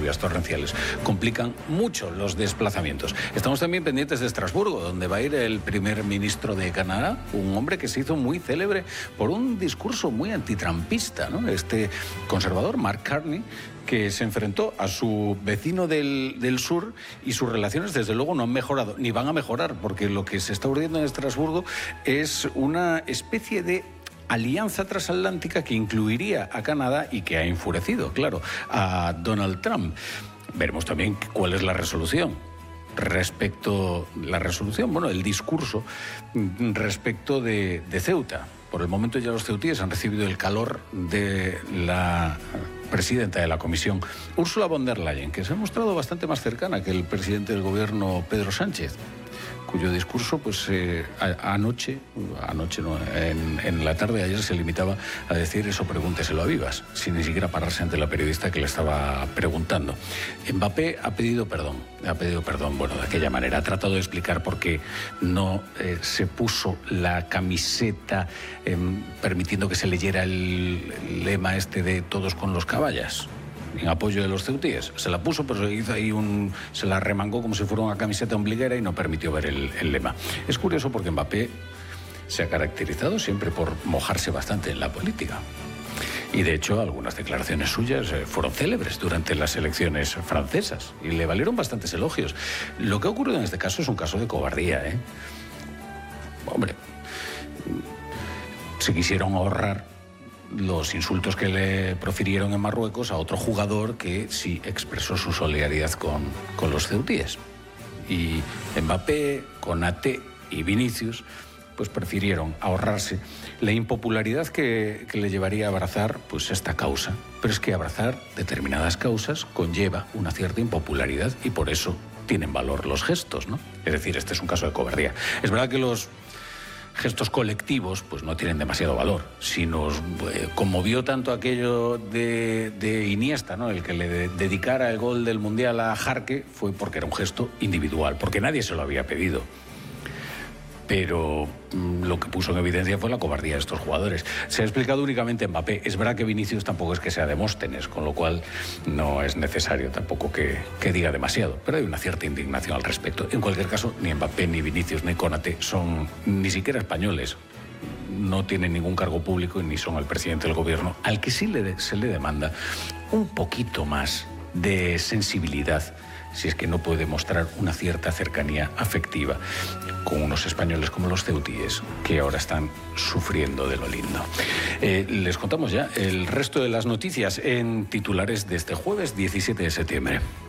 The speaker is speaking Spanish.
lluvias torrenciales complican mucho los desplazamientos. Estamos también pendientes de Estrasburgo, donde va a ir el primer ministro de Canadá, un hombre que se hizo muy célebre por un discurso muy antitrampista, ¿no? Este conservador, Mark Carney, que se enfrentó a su vecino del sur, y sus relaciones desde luego no han mejorado, ni van a mejorar, porque lo que se está urdiendo en Estrasburgo es una especie de alianza transatlántica que incluiría a Canadá y que ha enfurecido, claro, a Donald Trump. Veremos también cuál es la resolución. El discurso respecto de Ceuta. Por el momento ya los ceutíes han recibido el calor de la presidenta de la Comisión, Ursula von der Leyen, que se ha mostrado bastante más cercana que el presidente del gobierno, Pedro Sánchez, cuyo discurso, pues anoche no, en la tarde de ayer se limitaba a decir eso, pregúnteselo a Vivas, sin ni siquiera pararse ante la periodista que le estaba preguntando. Mbappé ha pedido perdón, bueno, de aquella manera, ha tratado de explicar por qué no se puso la camiseta permitiendo que se leyera el lema este de todos con los caballas, en apoyo de los ceutíes. Se la puso, pero hizo ahí se la remangó como si fuera una camiseta ombliguera y no permitió ver el lema. Es curioso porque Mbappé se ha caracterizado siempre por mojarse bastante en la política. Y de hecho, algunas declaraciones suyas fueron célebres durante las elecciones francesas y le valieron bastantes elogios. Lo que ha ocurrido en este caso es un caso de cobardía, ¿eh? Hombre, se quisieron ahorrar los insultos que le profirieron en Marruecos a otro jugador que sí expresó su solidaridad con los ceutíes. Y Mbappé, Konaté y Vinicius pues prefirieron ahorrarse la impopularidad que le llevaría a abrazar pues esta causa. Pero es que abrazar determinadas causas conlleva una cierta impopularidad y por eso tienen valor los gestos, ¿no? Es decir, este es un caso de cobardía. Es verdad que los gestos colectivos pues no tienen demasiado valor. Si nos conmovió tanto aquello de Iniesta, ¿no?, el que le dedicara el gol del Mundial a Jarque, fue porque era un gesto individual, porque nadie se lo había pedido. Pero lo que puso en evidencia fue la cobardía de estos jugadores. Se ha explicado únicamente Mbappé. Es verdad que Vinicius tampoco es que sea Demóstenes, con lo cual no es necesario tampoco que diga demasiado. Pero hay una cierta indignación al respecto. En cualquier caso, ni Mbappé, ni Vinicius, ni Konaté son ni siquiera españoles. No tienen ningún cargo público y ni son el presidente del gobierno, al que sí se le demanda un poquito más de sensibilidad, si es que no puede mostrar una cierta cercanía afectiva con unos españoles como los ceutíes, que ahora están sufriendo de lo lindo. Les contamos ya el resto de las noticias en titulares de este jueves 17 de septiembre.